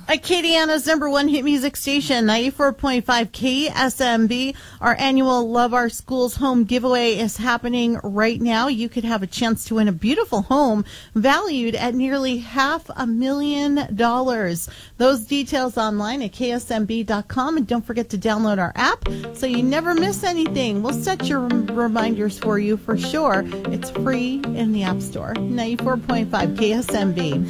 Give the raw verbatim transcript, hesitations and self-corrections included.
Acadiana's number one hit music station, ninety-four point five K S M B. Our annual Love Our Schools home giveaway is happening right now. You could have a chance to win a beautiful home valued at nearly half a million dollars. Those details online at K S M B dot com, and don't forget to download our app so you never miss anything. We'll set your reminders for you for sure. It's free in the App Store. ninety-four point five K S M B.